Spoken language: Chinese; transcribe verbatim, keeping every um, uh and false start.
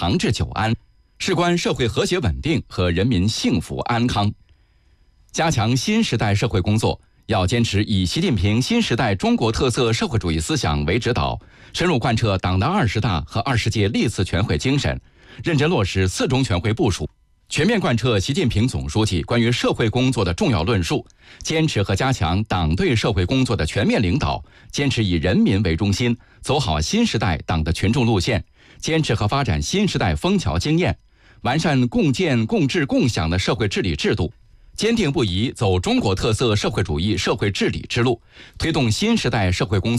长治久安，事关社会和谐稳定和人民幸福安康。加强新时代社会工作，要坚持以习近平新时代中国特色社会主义思想为指导，深入贯彻党的二十大和二十届历次全会精神，认真落实四中全会部署，全面贯彻习近平总书记关于社会工作的重要论述，坚持和加强党对社会工作的全面领导，坚持以人民为中心，走好新时代党的群众路线，坚持和发展新时代枫桥经验，完善共建共治共享的社会治理制度，坚定不移走中国特色社会主义社会治理之路，推动新时代社会工作